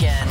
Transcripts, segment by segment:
Nation.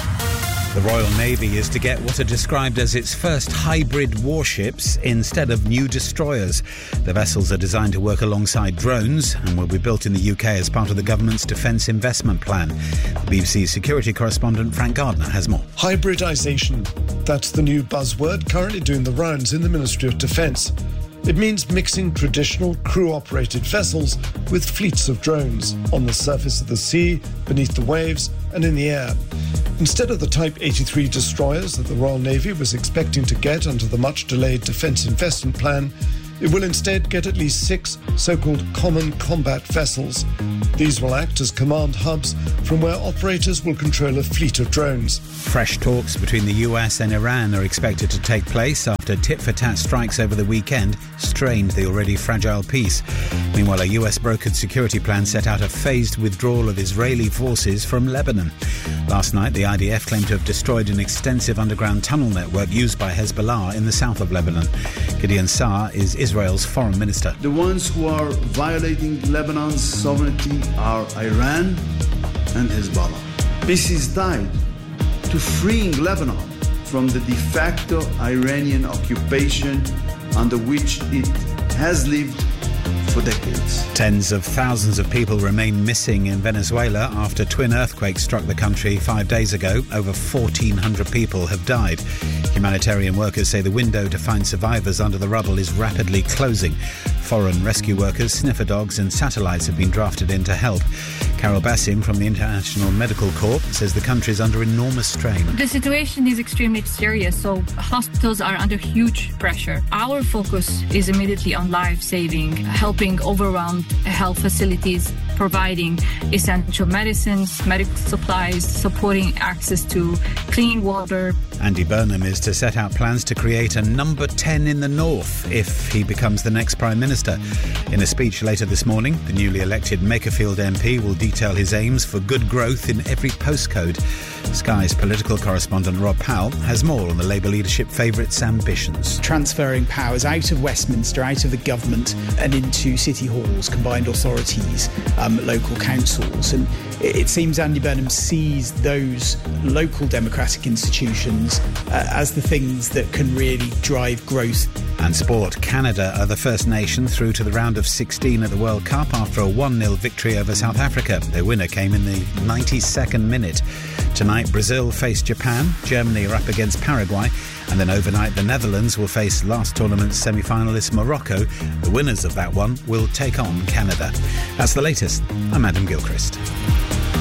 The Royal Navy is to get what are described as its first hybrid warships instead of new destroyers. The vessels are designed to work alongside drones and will be built in the UK as part of the government's defence investment plan. The BBC security correspondent Frank Gardner has more. Hybridisation. That's the new buzzword currently doing the rounds in the Ministry of Defence. It means mixing traditional crew-operated vessels with fleets of drones on the surface of the sea, beneath the waves and in the air. Instead of the Type 83 destroyers that the Royal Navy was expecting to get under the much-delayed Defence Investment Plan, it will instead get at least 6 so-called common combat vessels. These will act as command hubs from where operators will control a fleet of drones. Fresh talks between the US and Iran are expected to take place after tit-for-tat strikes over the weekend strained the already fragile peace. Meanwhile, a US-brokered security plan set out a phased withdrawal of Israeli forces from Lebanon. Last night, the IDF claimed to have destroyed an extensive underground tunnel network used by Hezbollah in the south of Lebanon. Gideon Saar is Israel's foreign minister. The ones who are violating Lebanon's sovereignty are Iran and Hezbollah. Peace is tied to freeing Lebanon from the de facto Iranian occupation under which it has lived for decades. Tens of thousands of people remain missing in Venezuela after twin earthquakes struck the country 5 days ago. Over 1,400 people have died. Humanitarian workers say the window to find survivors under the rubble is rapidly closing. Foreign rescue workers, sniffer dogs and satellites have been drafted in to help. Carol Bassim from the International Medical Corps says the country is under enormous strain. The situation is extremely serious, so hospitals are under huge pressure. Our focus is immediately on life-saving, helping overwhelmed health facilities, providing essential medicines, medical supplies, supporting access to clean water. Andy Burnham is to set out plans to create a number 10 in the north if he becomes the next Prime Minister. In a speech later this morning, the newly elected Makerfield MP will detail his aims for good growth in every postcode. Sky's political correspondent Rob Powell has more on the Labour leadership favourite's ambitions. Transferring powers out of Westminster, out of the government and into city halls, combined authorities, local councils. And it seems Andy Burnham sees those local democratic institutions as the things that can really drive growth. And sport. Canada are the first nation through to the round of 16 at the World Cup after a 1-0 victory over South Africa. Their winner came in the 92nd minute. Tonight, Brazil face Japan, Germany are up against Paraguay, and then overnight the Netherlands will face last tournament's semi-finalist Morocco. The winners of that one will take on Canada. That's the latest. I'm Adam Gilchrist.